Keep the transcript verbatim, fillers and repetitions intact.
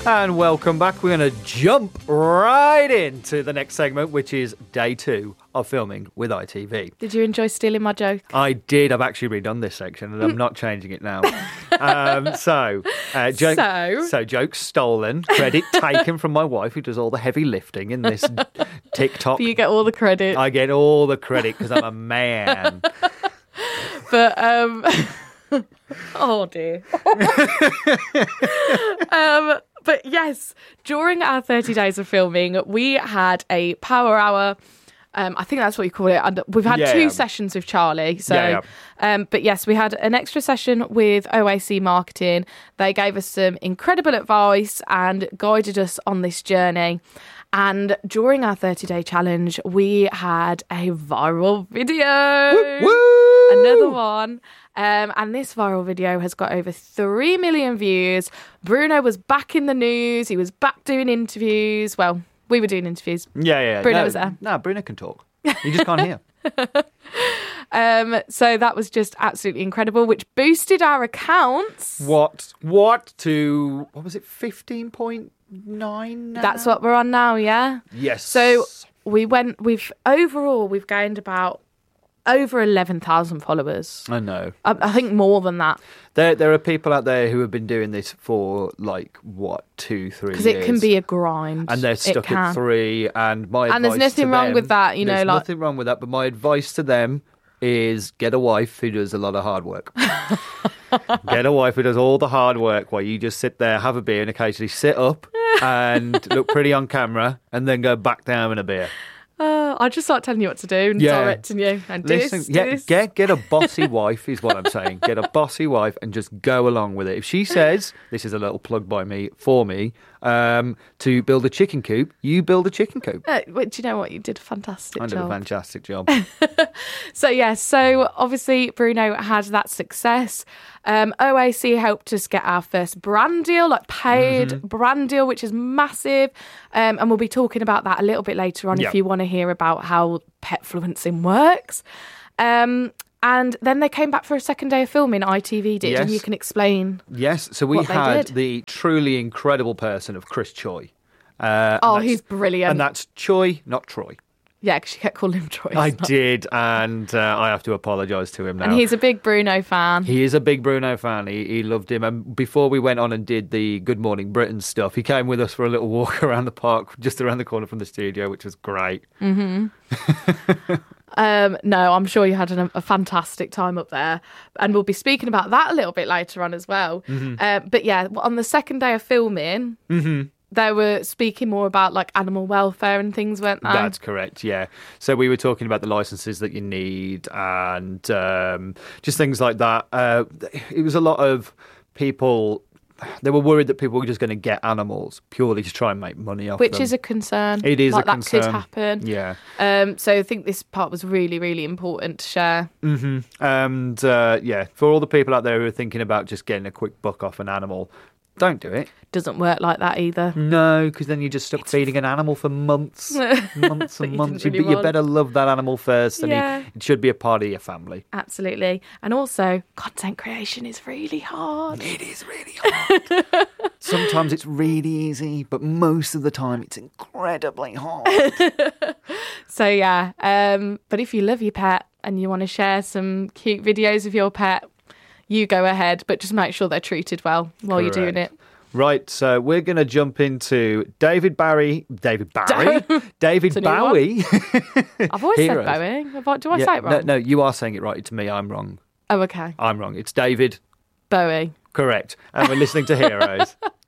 And welcome back. We're going to jump right into the next segment, which is day two of filming with I T V. Did you enjoy stealing my joke? I did. I've actually redone this section and I'm not changing it now. um, so, uh, joke, So? so, jokes stolen, credit taken from my wife who does all the heavy lifting in this TikTok. You get all the credit. I get all the credit because I'm a man. But, um... oh, dear. um... But yes, during our thirty days of filming, we had a power hour. Um, I think that's what you call it. And we've had Yeah, two yeah. sessions with Charlie. So, Yeah, Um, but yes, we had an extra session with O A C Marketing. They gave us some incredible advice and guided us on this journey. And during our thirty-day challenge, we had a viral video. Woo, woo! Another one. Um, and this viral video has got over three million views. Bruno was back in the news. He was back doing interviews. Well, we were doing interviews. Yeah, yeah. Bruno no, was there. No, Bruno can talk. You just can't hear. Um, so that was just absolutely incredible, which boosted our accounts. What? What to, what was it, fifteen point nine now? That's what we're on now, yeah? Yes. So we went, we've, overall, we've gained about over eleven thousand followers. I know. I, I think more than that. There, there are people out there who have been doing this for like what two, three years, Because it can be a grind. and they're It stuck can. at three. And my And there's advice nothing to wrong them- with that, you know, there's like- nothing wrong with that. But my advice to them is get a wife who does a lot of hard work. Get a wife who does all the hard work while you just sit there, have a beer, and occasionally sit up and look pretty on camera, and then go back down in a beer. Uh, I just start telling you what to do and Yeah. directing you. And do Listen, this, do yeah, this. get get a bossy wife is what I'm saying. Get a bossy wife and just go along with it. If she says, this is a little plug by me for me, um, to build a chicken coop, you build a chicken coop. Uh, wait, do you know what? You did a fantastic I did job. a fantastic job. So, yeah, so obviously Bruno had that success. Um, O A C helped us get our first brand deal, like paid Mm-hmm. brand deal, which is massive. Um, and we'll be talking about that a little bit later on Yeah. if you want to hear about how petfluencing works. Um, and then they came back for a second day of filming, I T V did, and Yes. you can explain. Yes, so we What they had did. the truly incredible person of Chris Choi. Uh, and Oh, that's- he's brilliant. And that's Choi, not Troy. Yeah, because you kept calling him Troy. I did, and uh, I have to apologise to him now. And he's a big Bruno fan. He is a big Bruno fan. He, he loved him. And before we went on and did the Good Morning Britain stuff, he came with us for a little walk around the park, just around the corner from the studio, which was great. Um, no, I'm sure you had an, a fantastic time up there. And we'll be speaking about that a little bit later on as well. Mm-hmm. Uh, but yeah, on the second day of filming, they were speaking more about like animal welfare and things, weren't they? That's correct, yeah. So we were talking about the licenses that you need and um, just things like that. Uh, it was a lot of people. They were worried that people were just going to get animals purely to try and make money off Which them. is a concern. It is like a that concern. could happen. Yeah. Um, so I think this part was really, really important to share. And uh, yeah, for all the people out there who are thinking about just getting a quick buck off an animal, don't do it. Doesn't work like that either. No, because then you're just stuck feeding an animal for months, months and you months. didn't You, really you want. better love that animal first, and Yeah. he, it should be a part of your family. Absolutely. And also, content creation is really hard. It is really hard. Sometimes it's really easy, but most of the time it's incredibly hard. So yeah, um, but if you love your pet and you want to share some cute videos of your pet, you go ahead, but just make sure they're treated well while you're doing it. Correct. Right, so we're going to jump into David Barry, David Barry, David It's a new Bowie. I've always Heroes. said Bowie. Have I- Do I Yeah, say it wrong? No, no, you are saying it right. To me, I'm wrong. Oh, okay. I'm wrong. It's David. Bowie. Correct. And we're listening to Heroes.